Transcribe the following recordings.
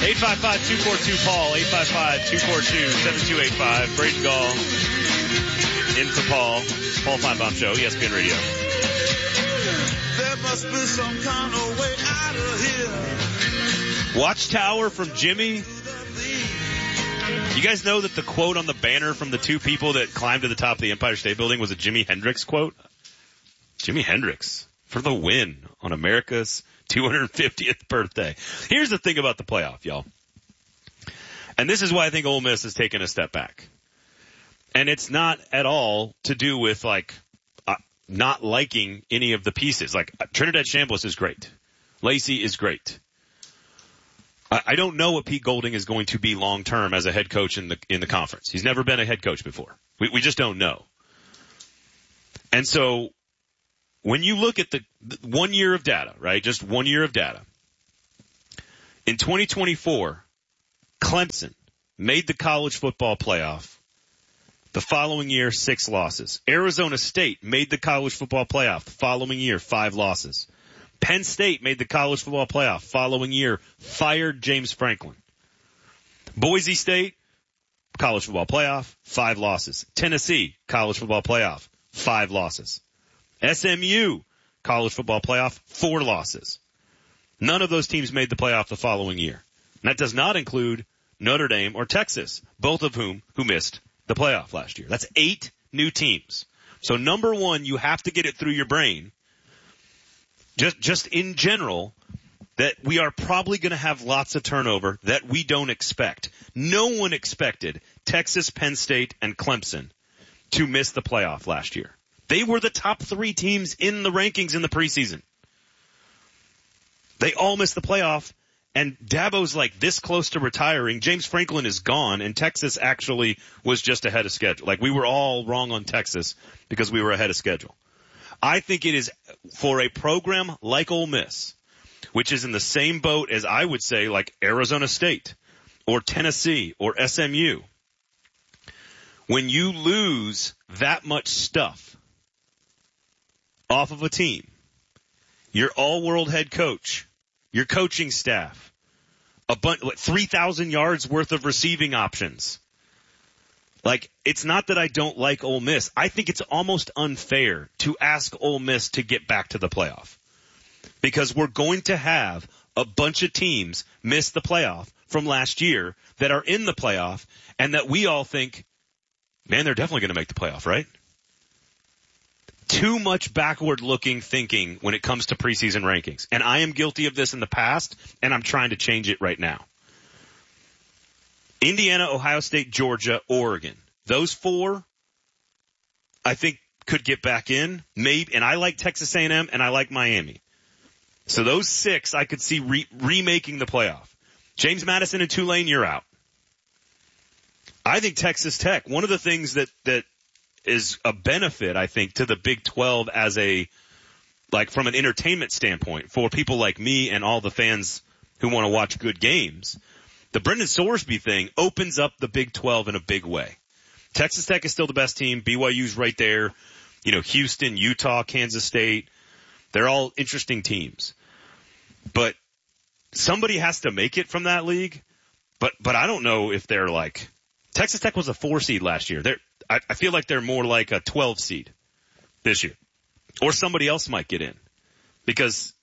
855-242-PAUL, 855-242-7285. Braden Gall in for Paul Feinbaum Show, ESPN Radio. There must be some kind of way out of here. Watchtower from Jimmy. You guys know that the quote on the banner from the two people that climbed to the top of the Empire State Building was a Jimi Hendrix quote? Jimi Hendrix for the win on America's 250th birthday. Here's the thing about the playoff, y'all. And this is why I think Ole Miss has taken a step back. And it's not at all to do with not liking any of the pieces. Like Trinidad Chambliss is great. Lacey is great. I don't know what Pete Golding is going to be long term as a head coach in the conference. He's never been a head coach before. We just don't know. And so when you look at the 1 year of data, right? Just 1 year of data. In 2024, Clemson made the college football playoff. The following year, 6 losses. Arizona State made the college football playoff. The following year, 5 losses. Penn State made the college football playoff. Following year, fired James Franklin. Boise State, college football playoff, 5 losses. Tennessee, college football playoff, 5 losses. SMU, college football playoff, 4 losses. None of those teams made the playoff the following year. And that does not include Notre Dame or Texas, both of who missed the playoff last year. That's 8 new teams. So number one, you have to get it through your brain, just in general, that we are probably going to have lots of turnover that we don't expect. No one expected Texas, Penn State, and Clemson to miss the playoff last year. They were the top 3 teams in the rankings in the preseason. They all missed the playoff, and Dabo's like this close to retiring. James Franklin is gone, and Texas actually was just ahead of schedule. Like, we were all wrong on Texas because we were ahead of schedule. I think it is for a program like Ole Miss, which is in the same boat as I would say like Arizona State or Tennessee or SMU. When you lose that much stuff off of a team, your all-world head coach, your coaching staff, 3,000 yards worth of receiving options. Like, it's not that I don't like Ole Miss. I think it's almost unfair to ask Ole Miss to get back to the playoff. Because we're going to have a bunch of teams miss the playoff from last year that are in the playoff and that we all think, man, they're definitely going to make the playoff, right? Too much backward-looking thinking when it comes to preseason rankings. And I am guilty of this in the past, and I'm trying to change it right now. Indiana, Ohio State, Georgia, Oregon. Those 4, I think, could get back in. Maybe, and I like Texas A&M, and I like Miami. So those 6, I could see remaking the playoff. James Madison and Tulane, you're out. I think Texas Tech, one of the things that is a benefit, I think, to the Big 12 as from an entertainment standpoint for people like me and all the fans who want to watch good games, the Brendan Sorsby thing opens up the Big 12 in a big way. Texas Tech is still the best team. BYU's right there. Houston, Utah, Kansas State. They're all interesting teams. But somebody has to make it from that league. But I don't know if they're like – Texas Tech was a 4 seed last year. I feel like they're more like a 12 seed this year. Or somebody else might get in. Because,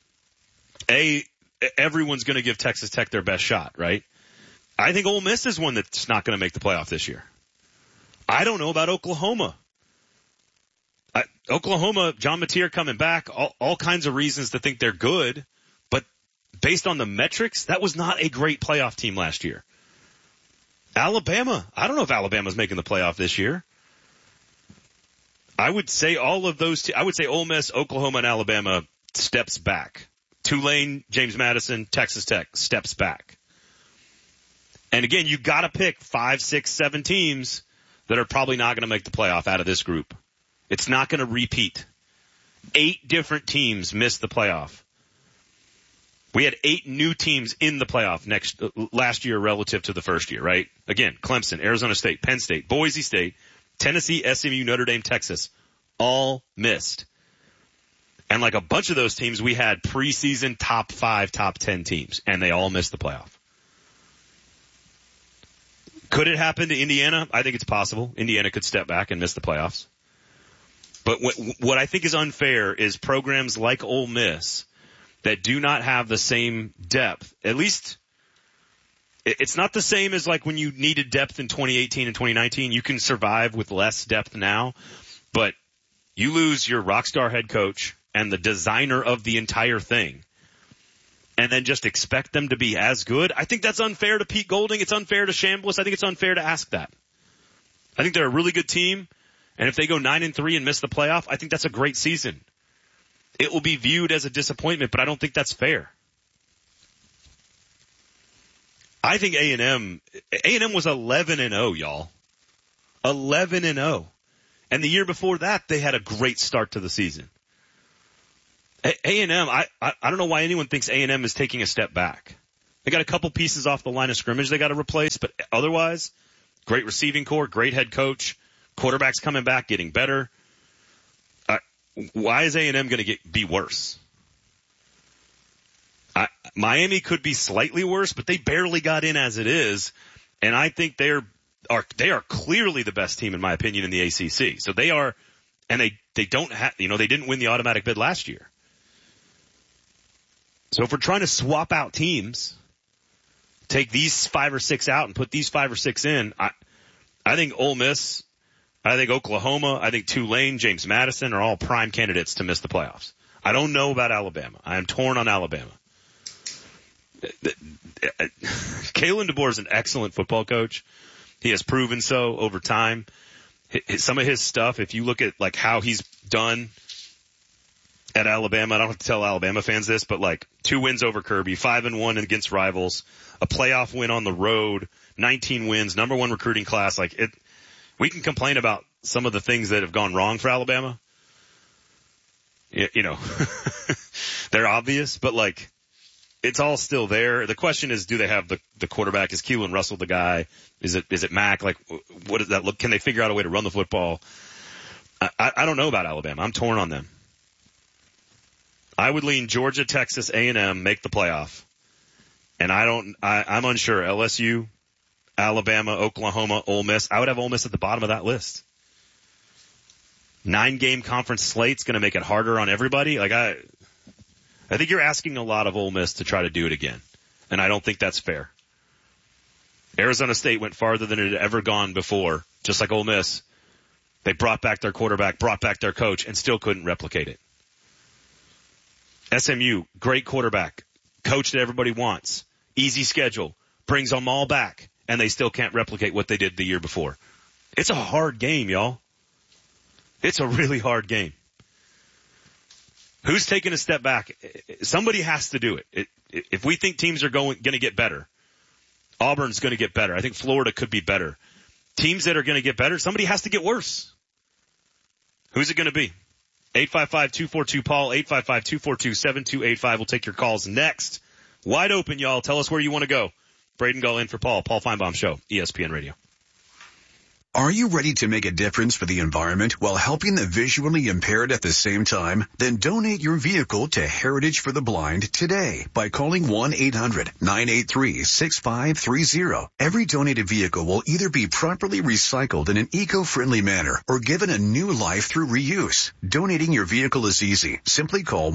everyone's going to give Texas Tech their best shot, right? I think Ole Miss is one that's not going to make the playoff this year. I don't know about Oklahoma. Oklahoma, John Mateer coming back, all kinds of reasons to think they're good, but based on the metrics, that was not a great playoff team last year. Alabama, I don't know if Alabama's making the playoff this year. I would say all of those I would say Ole Miss, Oklahoma, and Alabama steps back. Tulane, James Madison, Texas Tech steps back. And again, you got to pick 5, 6, 7 teams that are probably not going to make the playoff out of this group. It's not going to repeat. 8 different teams missed the playoff. We had 8 new teams in the playoff last year relative to the first year, right? Again, Clemson, Arizona State, Penn State, Boise State, Tennessee, SMU, Notre Dame, Texas, all missed. And like a bunch of those teams, we had preseason top 5, top 10 teams, and they all missed the playoff. Could it happen to Indiana? I think it's possible. Indiana could step back and miss the playoffs. But what I think is unfair is programs like Ole Miss that do not have the same depth. At least it's not the same as like when you needed depth in 2018 and 2019. You can survive with less depth now, but you lose your rock star head coach and the designer of the entire thing, and then just expect them to be as good. I think that's unfair to Pete Golding. It's unfair to Chambliss. I think it's unfair to ask that. I think they're a really good team, and if they go 9-3 and miss the playoff, I think that's a great season. It will be viewed as a disappointment, but I don't think that's fair. I think A&M was 11-0, y'all. 11-0. And the year before that, they had a great start to the season. A&M, I don't know why anyone thinks A&M is taking a step back. They got a couple pieces off the line of scrimmage they got to replace, but otherwise, great receiving corps, great head coach, quarterback's coming back, getting better. Why is A&M going to be worse? Miami could be slightly worse, but they barely got in as it is, and I think they are clearly the best team in my opinion in the ACC. So they are, and they don't have, they didn't win the automatic bid last year. So if we're trying to swap out teams, take these 5 or 6 out and put these 5 or 6 in, I think Ole Miss, I think Oklahoma, I think Tulane, James Madison are all prime candidates to miss the playoffs. I don't know about Alabama. I am torn on Alabama. Kalen DeBoer is an excellent football coach. He has proven so over time. Some of his stuff, if you look at like how he's done at Alabama, I don't have to tell Alabama fans this, but like 2 wins over Kirby, 5-1 against rivals, a playoff win on the road, 19 wins, number 1 recruiting class. We can complain about some of the things that have gone wrong for Alabama. They're obvious, but like, it's all still there. The question is, do they have the quarterback? Is Keelan Russell the guy? Is it Mack? Like, what does that look? Can they figure out a way to run the football? I don't know about Alabama. I'm torn on them. I would lean Georgia, Texas, A&M, make the playoff. And I'm unsure. LSU, Alabama, Oklahoma, Ole Miss. I would have Ole Miss at the bottom of that list. 9-game conference slate's going to make it harder on everybody. Like I think you're asking a lot of Ole Miss to try to do it again, and I don't think that's fair. Arizona State went farther than it had ever gone before, just like Ole Miss. They brought back their quarterback, brought back their coach, and still couldn't replicate it. SMU, great quarterback, coach that everybody wants, easy schedule, brings them all back, and they still can't replicate what they did the year before. It's a hard game, y'all. It's a really hard game. Who's taking a step back? Somebody has to do it. If we think teams are going to get better, Auburn's going to get better. I think Florida could be better. Teams that are going to get better, somebody has to get worse. Who's it going to be? 855-242-PAUL, 855-242-7285. We'll take your calls next. Wide open, y'all. Tell us where you want to go. Braden Gull in for Paul. Paul Feinbaum Show, ESPN Radio. Are you ready to make a difference for the environment while helping the visually impaired at the same time? Then donate your vehicle to Heritage for the Blind today by calling 1-800-983-6530. Every donated vehicle will either be properly recycled in an eco-friendly manner or given a new life through reuse. Donating your vehicle is easy. Simply call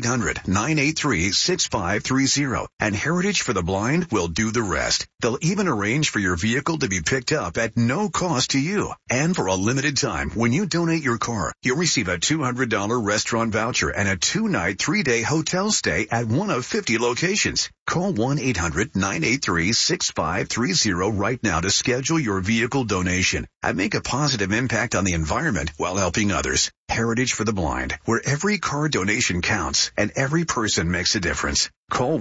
1-800-983-6530 and Heritage for the Blind will do the rest. They'll even arrange for your vehicle to be picked up at no cost to you. And for a limited time, when you donate your car, you'll receive a $200 restaurant voucher and a 2-night, 3-day hotel stay at one of 50 locations. Call 1-800-983-6530 right now to schedule your vehicle donation and make a positive impact on the environment while helping others. Heritage for the Blind, where every car donation counts and every person makes a difference. Call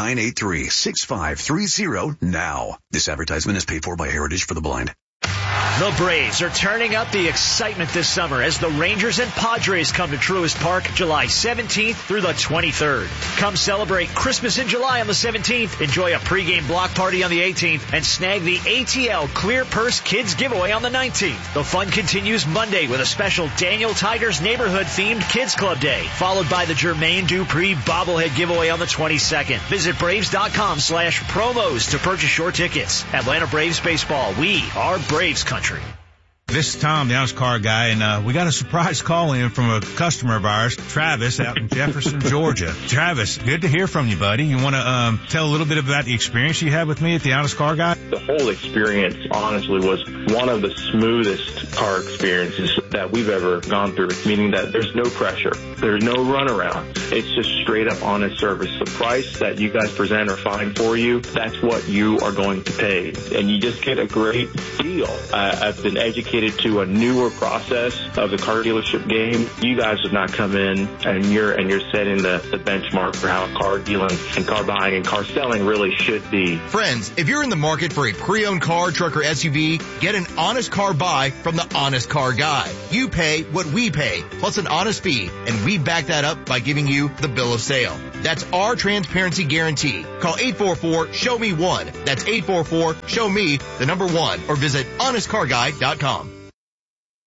1-800-983-6530 now. This advertisement is paid for by Heritage for the Blind. The Braves are turning up the excitement this summer as the Rangers and Padres come to Truist Park July 17th through the 23rd. Come celebrate Christmas in July on the 17th, enjoy a pregame block party on the 18th, and snag the ATL Clear Purse Kids giveaway on the 19th. The fun continues Monday with a special Daniel Tigers neighborhood-themed Kids Club Day, followed by the Jermaine Dupri bobblehead giveaway on the 22nd. Visit Braves.com/promos to purchase your tickets. Atlanta Braves baseball, we are Braves country. This is Tom, the Honest Car Guy, and we got a surprise call in from a customer of ours, Travis, out in Jefferson, Georgia. Travis, good to hear from you, buddy. You want to tell a little bit about the experience you had with me at the Honest Car Guy? The whole experience, honestly, was one of the smoothest car experiences that we've ever gone through, meaning that there's no pressure. There's no runaround. It's just straight up honest service. The price that you guys present or find for you, that's what you are going to pay. And you just get a great deal. I've been educated to a newer process of the car dealership game. You guys have not come in and you're setting the benchmark for how car dealing and car buying and car selling really should be. Friends, if you're in the market for a pre-owned car, truck, or SUV, get an honest car buy from the Honest Car Guy. You pay what we pay, plus an honest fee, and we back that up by giving you the bill of sale. That's our transparency guarantee. Call 844-SHOW-ME-1. That's 844-SHOW-ME, the number 1, or visit honestcarguy.com.